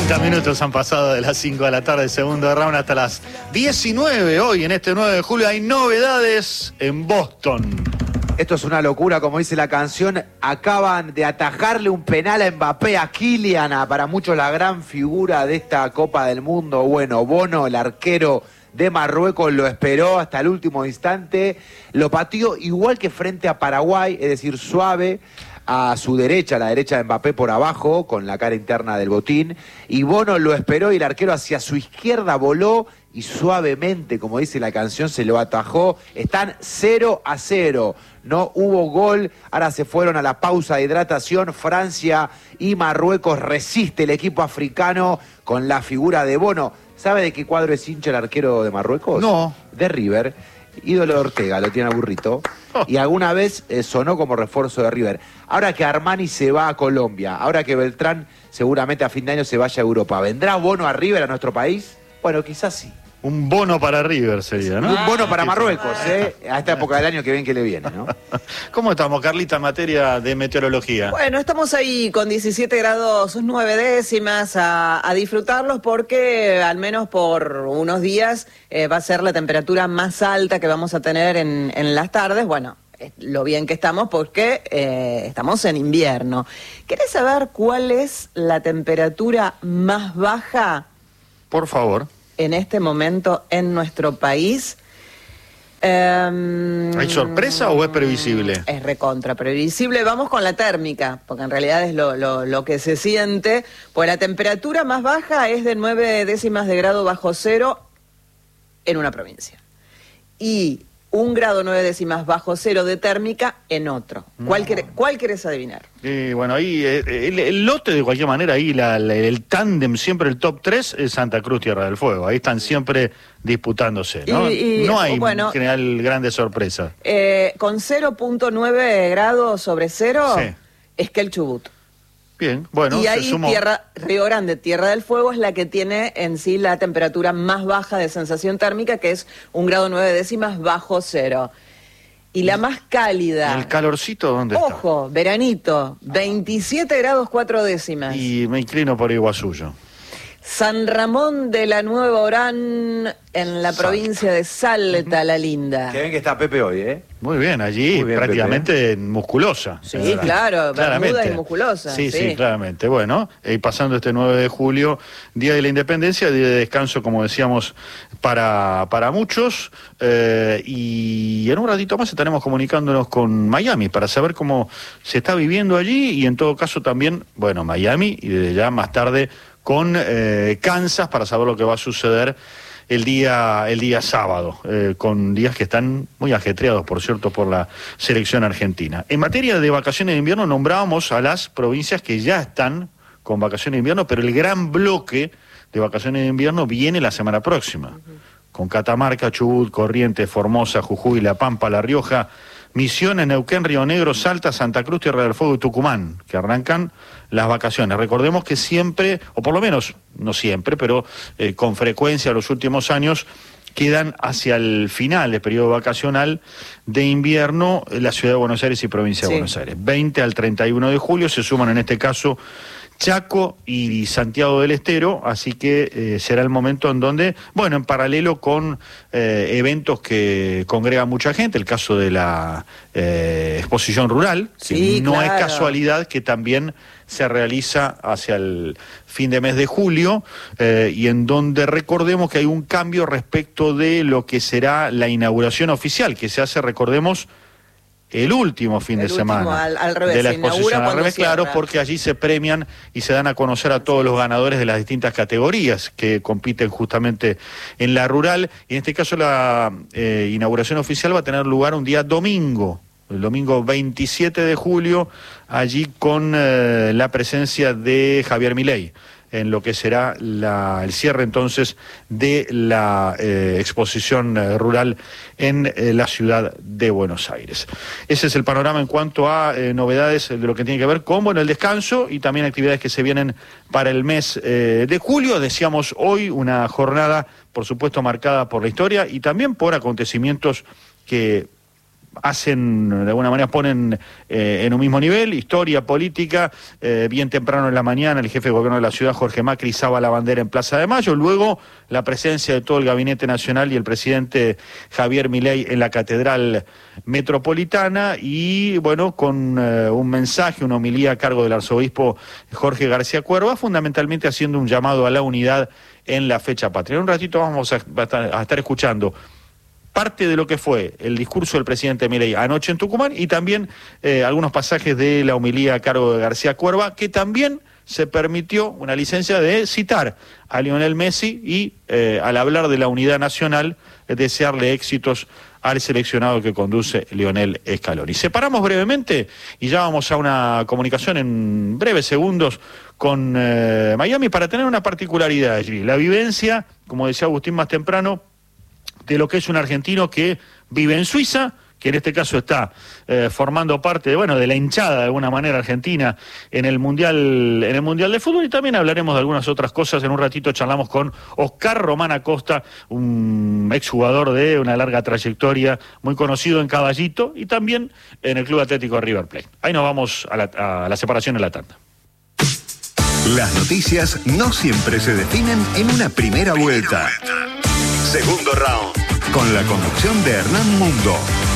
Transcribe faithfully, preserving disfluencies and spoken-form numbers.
treinta minutos han pasado de las cinco de la tarde, segundo round, hasta las diecinueve. Hoy, en este nueve de julio, hay novedades en Boston. Esto es una locura, como dice la canción. Acaban de atajarle un penal a Mbappé, a Kylian, a, para muchos la gran figura de esta Copa del Mundo. Bueno, Bono, el arquero de Marruecos, lo esperó hasta el último instante. Lo pateó igual que frente a Paraguay, es decir, suave, a su derecha, a la derecha de Mbappé por abajo, con la cara interna del botín. Y Bono lo esperó y el arquero hacia su izquierda voló y suavemente, como dice la canción, se lo atajó. Están cero a cero. No hubo gol. Ahora se fueron a la pausa de hidratación. Francia y Marruecos. Resiste el equipo africano con la figura de Bono. ¿Sabe de qué cuadro es hincha el arquero de Marruecos? No. De River. Ídolo de Ortega, lo tiene a burrito. Y alguna vez eh, sonó como refuerzo de River. Ahora que Armani se va a Colombia, ahora que Beltrán seguramente a fin de año se vaya a Europa, ¿vendrá Bono a River, a nuestro país? Bueno, quizás sí. Un bono para River sería, ¿no? Un bono para Marruecos, ¿eh? A esta época del año que ven que le viene, ¿no? ¿Cómo estamos, Carlita, en materia de meteorología? Bueno, estamos ahí con diecisiete grados nueve décimas a, a disfrutarlos porque al menos por unos días eh, va a ser la temperatura más alta que vamos a tener en, en las tardes. Bueno, lo bien que estamos porque eh, estamos en invierno. ¿Querés saber cuál es la temperatura más baja? Por favor. En este momento en nuestro país. Eh, ¿Hay sorpresa o es previsible? Es recontra previsible. Vamos con la térmica, porque en realidad es lo, lo, lo que se siente. Pues la temperatura más baja es de nueve décimas de grado bajo cero en una provincia. Y un grado nueve décimas bajo cero de térmica en otro. ¿Cuál, no. querés, ¿cuál querés adivinar? Y bueno, ahí eh, el, el lote de cualquier manera, ahí la, la, el tándem, siempre el top tres es Santa Cruz, Tierra del Fuego. Ahí están siempre disputándose, ¿no? Y, y, no hay bueno, en general grandes sorpresas. Eh, con cero punto nueve grados sobre cero, sí. Es que el Chubut. Bien, bueno, y se ahí sumó. Tierra, Río Grande, Tierra del Fuego, es la que tiene en sí la temperatura más baja de sensación térmica, que es un grado nueve décimas bajo cero. Y la más cálida. ¿El calorcito dónde está? Ojo, veranito, veintisiete grados cuatro décimas. Y me inclino por Iguazú. San Ramón de la Nueva Orán, en la Salta. Provincia de Salta, la linda. Que ven que está Pepe hoy, ¿eh? Muy bien, allí Muy bien, prácticamente Pepe. musculosa. Sí, eh, claro, Bermuda y musculosa. Sí, sí, sí, claramente. Bueno, y pasando este nueve de julio, Día de la Independencia, día de descanso, como decíamos, para, para muchos. Eh, y en un ratito más estaremos comunicándonos con Miami para saber cómo se está viviendo allí y en todo caso también, bueno, Miami y desde ya más tarde con eh, Kansas para saber lo que va a suceder el día el día sábado, eh, con días que están muy ajetreados, por cierto, por la selección argentina. En materia de vacaciones de invierno, nombrábamos a las provincias que ya están con vacaciones de invierno, pero el gran bloque de vacaciones de invierno viene la semana próxima, uh-huh. con Catamarca, Chubut, Corrientes, Formosa, Jujuy, La Pampa, La Rioja, Misiones, Neuquén, Río Negro, Salta, Santa Cruz, Tierra del Fuego y Tucumán, que arrancan las vacaciones. Recordemos que siempre, o por lo menos, no siempre, pero eh, con frecuencia los últimos años, quedan hacia el final del periodo vacacional de invierno la Ciudad de Buenos Aires y Provincia de sí. Buenos Aires. veinte al treinta y uno de julio se suman en este caso Chaco y Santiago del Estero, así que eh, será el momento en donde, bueno, en paralelo con eh, eventos que congregan mucha gente, el caso de la eh, exposición rural, sí, que no claro. es casualidad que también se realiza hacia el fin de mes de julio, eh, y en donde recordemos que hay un cambio respecto de lo que será la inauguración oficial, que se hace, recordemos, el último fin el de último, semana al, al revés, de la exposición, al revés, cierra. claro, porque allí se premian y se dan a conocer a todos los ganadores de las distintas categorías que compiten justamente en la rural, y en este caso la eh, inauguración oficial va a tener lugar un día domingo, el domingo veintisiete de julio, allí con eh, la presencia de Javier Milei, en lo que será la, el cierre entonces de la eh, exposición eh, rural en eh, la ciudad de Buenos Aires. Ese es el panorama en cuanto a eh, novedades de lo que tiene que ver con bueno, el descanso y también actividades que se vienen para el mes eh, de julio. Decíamos hoy una jornada, por supuesto, marcada por la historia y también por acontecimientos que hacen, de alguna manera ponen eh, en un mismo nivel, historia, política. Eh, bien temprano en la mañana el jefe de gobierno de la ciudad, Jorge Macri, izaba la bandera en Plaza de Mayo, luego la presencia de todo el gabinete nacional y el presidente Javier Milei en la Catedral Metropolitana, y bueno, con eh, un mensaje, una homilía a cargo del arzobispo Jorge García Cuerva, fundamentalmente haciendo un llamado a la unidad en la fecha patria. En un ratito vamos a, a estar escuchando parte de lo que fue el discurso del presidente Milei anoche en Tucumán y también eh, algunos pasajes de la homilía a cargo de García Cuerva, que también se permitió una licencia de citar a Lionel Messi y eh, al hablar de la unidad nacional, eh, desearle éxitos al seleccionado que conduce Lionel Scaloni. Separamos brevemente y ya vamos a una comunicación en breves segundos con eh, Miami para tener una particularidad allí, la vivencia, como decía Agustín más temprano, de lo que es un argentino que vive en Suiza, que en este caso está eh, formando parte de, bueno, de la hinchada de alguna manera argentina en el mundial, en el mundial de fútbol, y también hablaremos de algunas otras cosas. En un ratito charlamos con Oscar Román Acosta, un exjugador de una larga trayectoria, muy conocido en Caballito y también en el Club Atlético River Plate. Ahí nos vamos a la, a la separación en la tanda. Las noticias no siempre se definen en una primera vuelta. Segundo round, con la conducción de Hernán Mundo.